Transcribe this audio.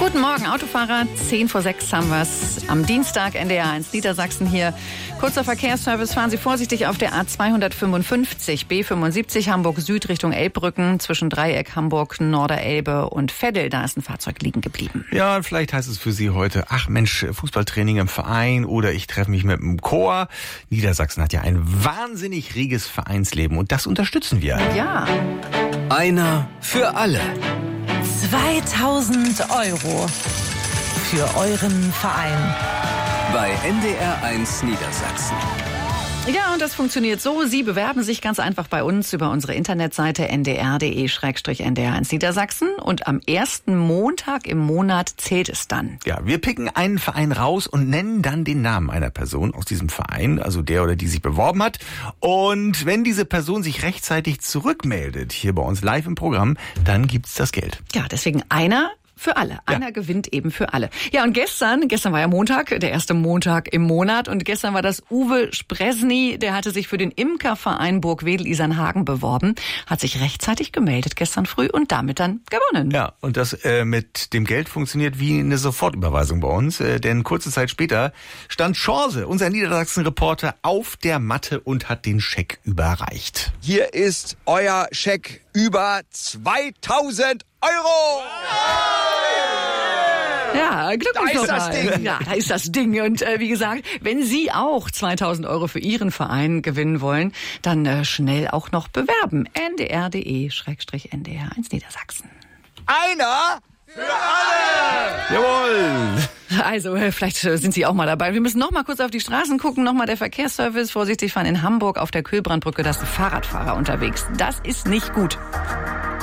Guten Morgen, Autofahrer. 5:10 haben wir es. Am Dienstag, NDR 1 Niedersachsen hier. Kurzer Verkehrsservice. Fahren Sie vorsichtig auf der A255, B75 Hamburg Süd Richtung Elbbrücken. Zwischen Dreieck Hamburg, Norderelbe und Veddel. Da ist ein Fahrzeug liegen geblieben. Ja, vielleicht heißt es für Sie heute, ach Mensch, Fußballtraining im Verein oder ich treffe mich mit dem Chor. Niedersachsen hat ja ein wahnsinnig reges Vereinsleben und das unterstützen wir. Ja. Einer für alle. 2.000 € für euren Verein. Bei NDR 1 Niedersachsen. Ja, und das funktioniert so. Sie bewerben sich ganz einfach bei uns über unsere Internetseite ndr.de/ndr1 Niedersachsen. Und am ersten Montag im Monat zählt es dann. Ja, wir picken einen Verein raus und nennen dann den Namen einer Person aus diesem Verein, also der oder die sich beworben hat. Und wenn diese Person sich rechtzeitig zurückmeldet, hier bei uns live im Programm, dann gibt's das Geld. Ja, deswegen einer für alle. Einer gewinnt eben für alle. Ja, und gestern war ja Montag, der erste Montag im Monat. Und gestern war das Uwe Spresny, der hatte sich für den Imkerverein Burgwedel-Isernhagen beworben, hat sich rechtzeitig gemeldet gestern früh und damit dann gewonnen. Ja, und das mit dem Geld funktioniert wie eine Sofortüberweisung bei uns. Denn kurze Zeit später stand Chance, unser Niedersachsen-Reporter, auf der Matte und hat den Scheck überreicht. Hier ist euer Scheck über 2.000 €. Ja, Glückwunsch Da ist das nochmal. Ding. Ja, da ist das Ding. Und wie gesagt, wenn Sie auch 2.000 € für Ihren Verein gewinnen wollen, dann schnell auch noch bewerben. ndr.de/ndr1 Niedersachsen. Einer für alle. Jawohl! Also, vielleicht sind Sie auch mal dabei. Wir müssen noch mal kurz auf die Straßen gucken. Noch mal der Verkehrsservice. Vorsichtig fahren in Hamburg auf der Kühlbrandbrücke. Da ist ein Fahrradfahrer unterwegs. Das ist nicht gut.